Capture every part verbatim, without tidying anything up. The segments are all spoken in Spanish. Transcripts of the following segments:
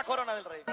Corona del Rey.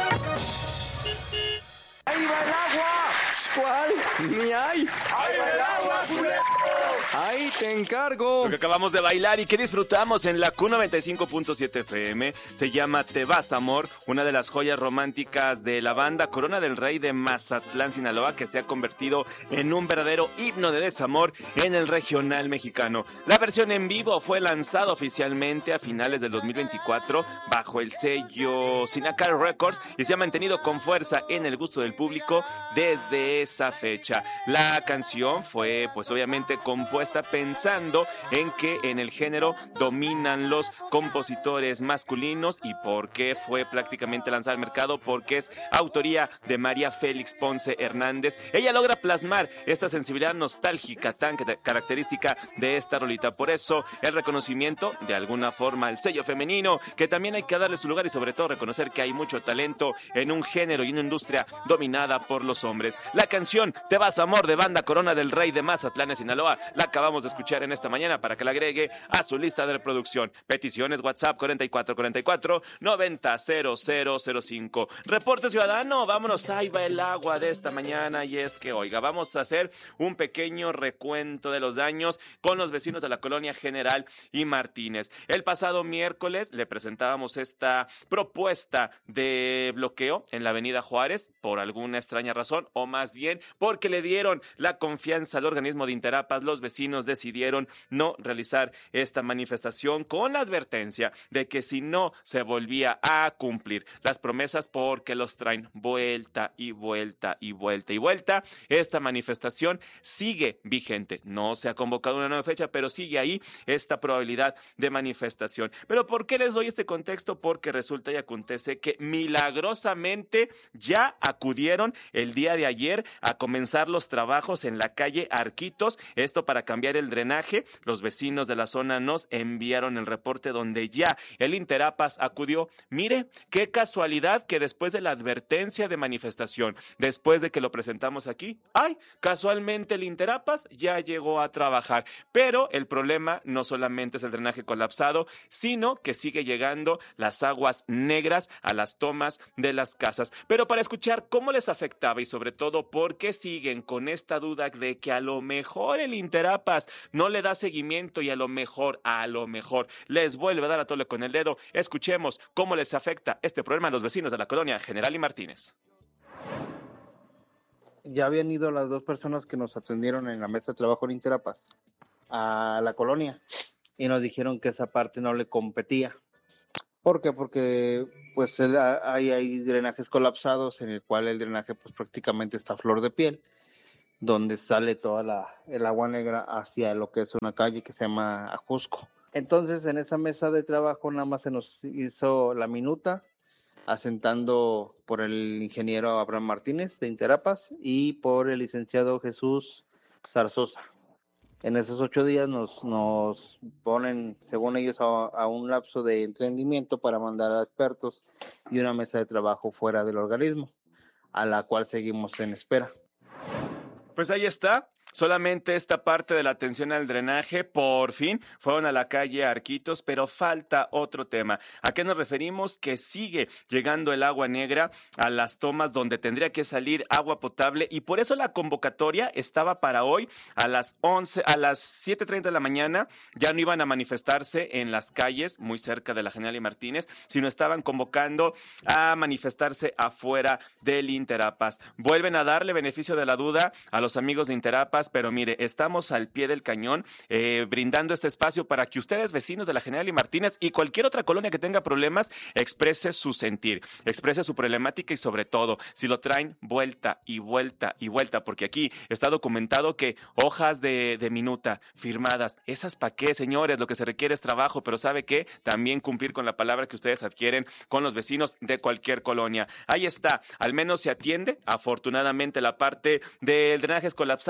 ¡Ahí va el agua! ¿Cuál? Ni hay. ¡Ahí va el agua, culeros! Ahí te encargo. Lo que acabamos de bailar y que disfrutamos en la Q noventa y cinco punto siete F M se llama Te Vas Amor, una de las joyas románticas de la banda Corona del Rey de Mazatlán, Sinaloa, que se ha convertido en un verdadero himno de desamor en el regional mexicano. La versión en vivo fue lanzada oficialmente a finales del dos mil veinticuatro bajo el sello Sinacar Records y se ha mantenido con fuerza en el gusto del público desde esa fecha. La canción fue pues obviamente compuesta pensando en que en el género dominan los compositores masculinos. ¿Y por qué fue prácticamente lanzada al mercado? Porque es autoría de María Félix Ponce Hernández. Ella logra plasmar esta sensibilidad nostálgica tan característica de esta rolita. Por eso el reconocimiento de alguna forma al sello femenino, que también hay que darle su lugar y sobre todo reconocer que hay mucho talento en un género y una industria dominada por los hombres. La canción Te Vas Amor de banda Corona del Rey de Mazatlán, Sinaloa, la acabamos de escuchar en esta mañana para que la agregue a su lista de reproducción. Peticiones WhatsApp cuarenta y cuatro cuarenta y cuatro noventa cero cero cero cinco. Reporte ciudadano, vámonos, ahí va el agua de esta mañana. Y es que, oiga, vamos a hacer un pequeño recuento de los daños con los vecinos de la colonia General y Martínez. El pasado miércoles le presentábamos esta propuesta de bloqueo en la avenida Juárez por alguna extraña razón, o más bien porque le dieron la confianza al organismo de Interapas. Los vecinos decidieron no realizar esta manifestación con la advertencia de que si no se volvía a cumplir las promesas, porque los traen vuelta y vuelta y vuelta y vuelta, esta manifestación sigue vigente. No se ha convocado una nueva fecha, pero sigue ahí esta probabilidad de manifestación. ¿Pero por qué les doy este contexto? Porque resulta y acontece que milagrosamente ya acudieron el día de ayer a comenzar los trabajos en la calle Arquitos, esto para cambiar el drenaje. Los vecinos de la zona nos enviaron el reporte donde ya el Interapas acudió. Mire, qué casualidad que después de la advertencia de manifestación, después de que lo presentamos aquí, ¡ay! Casualmente el Interapas ya llegó a trabajar. Pero el problema no solamente es el drenaje colapsado, sino que sigue llegando las aguas negras a las tomas de las casas. Pero para escuchar cómo les afectaba y sobre todo por qué siguen con esta duda de que a lo mejor el Interapas no le da seguimiento y a lo mejor, a lo mejor les vuelve a dar a tole con el dedo, escuchemos cómo les afecta este problema a los vecinos de la colonia General y Martínez. Ya habían ido las dos personas que nos atendieron en la mesa de trabajo en Interapas a la colonia y nos dijeron que esa parte no le competía. ¿Por qué? Porque pues hay, hay drenajes colapsados en el cual el drenaje pues prácticamente está a flor de piel, donde sale toda la el agua negra hacia lo que es una calle que se llama Ajusco. Entonces en esa mesa de trabajo nada más se nos hizo la minuta, asentando por el ingeniero Abraham Martínez de Interapas y por el licenciado Jesús Zarzosa. En esos ocho días nos, nos ponen, según ellos, a, a un lapso de entendimiento para mandar a expertos y una mesa de trabajo fuera del organismo, a la cual seguimos en espera. Pues ahí está. Solamente esta parte de la atención al drenaje, por fin, fueron a la calle Arquitos, pero falta otro tema. ¿A qué nos referimos? Que sigue llegando el agua negra a las tomas donde tendría que salir agua potable, y por eso la convocatoria estaba para hoy a las once, a las siete treinta de la mañana. Ya no iban a manifestarse en las calles muy cerca de la General y Martínez, sino estaban convocando a manifestarse afuera del Interapas. Vuelven a darle beneficio de la duda a los amigos de Interapas, pero mire, estamos al pie del cañón, eh, brindando este espacio para que ustedes, vecinos de la General y Martínez y cualquier otra colonia que tenga problemas, exprese su sentir, exprese su problemática y sobre todo, si lo traen vuelta y vuelta y vuelta, porque aquí está documentado que hojas de, de minuta firmadas, esas pa' qué, señores, lo que se requiere es trabajo, pero ¿sabe qué? También cumplir con la palabra que ustedes adquieren con los vecinos de cualquier colonia. Ahí está, al menos se atiende, afortunadamente, la parte de drenajes colapsados.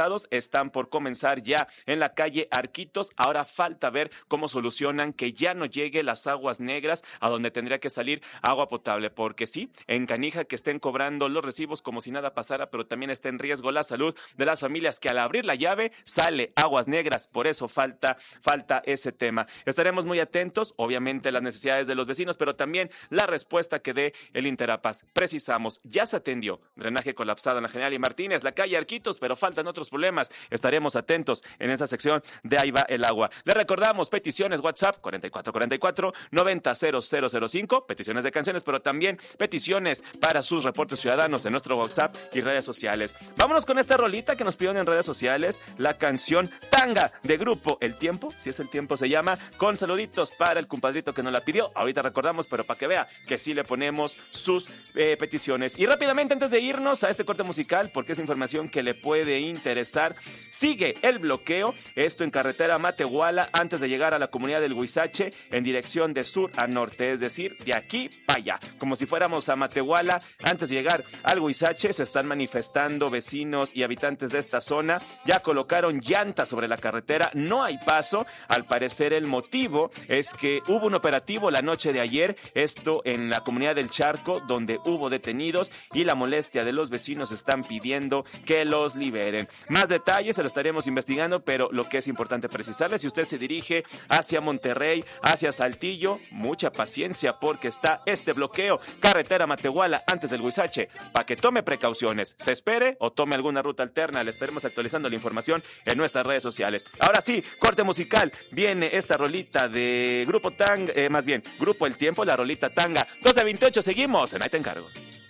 están por comenzar ya en la calle Arquitos. Ahora falta ver cómo solucionan que ya no llegue las aguas negras a donde tendría que salir agua potable, porque sí, en canija que estén cobrando los recibos como si nada pasara, pero también está en riesgo la salud de las familias que al abrir la llave sale aguas negras. Por eso falta, falta ese tema. Estaremos muy atentos, obviamente, las necesidades de los vecinos, pero también la respuesta que dé el Interapas. Precisamos, ya se atendió drenaje colapsado en la General y Martínez, la calle Arquitos, pero faltan otros problemas. Estaremos atentos en esa sección de Ahí va el agua. Le recordamos, peticiones WhatsApp cuarenta y cuatro cuarenta y cuatro noventa cero cero cero cinco, peticiones de canciones, pero también peticiones para sus reportes ciudadanos en nuestro WhatsApp y redes sociales. Vámonos con esta rolita que nos pidieron en redes sociales, la canción Tanga de Grupo El Tiempo, si es El Tiempo se llama, con saluditos para el compadrito que nos la pidió. Ahorita recordamos, pero para que vea que sí le ponemos sus eh, peticiones. Y rápidamente, antes de irnos a este corte musical, porque es información que le puede interesar, sigue el bloqueo, esto en carretera Matehuala, antes de llegar a la comunidad del Huizache, en dirección de sur a norte, es decir, de aquí para allá, como si fuéramos a Matehuala. Antes de llegar al Huizache, se están manifestando vecinos y habitantes de esta zona, ya colocaron llantas sobre la carretera, no hay paso. Al parecer el motivo es que hubo un operativo la noche de ayer, esto en la comunidad del Charco, donde hubo detenidos y la molestia de los vecinos están pidiendo que los liberen. Más detalles se lo estaremos investigando, pero lo que es importante precisarles, si usted se dirige hacia Monterrey, hacia Saltillo, mucha paciencia porque está este bloqueo, carretera Matehuala antes del Huizache, para que tome precauciones, se espere o tome alguna ruta alterna. Le estaremos actualizando la información en nuestras redes sociales. Ahora sí, corte musical, viene esta rolita de Grupo Tanga, eh, más bien, Grupo El Tiempo, la rolita Tanga, doce veintiocho, seguimos en Ahí te encargo.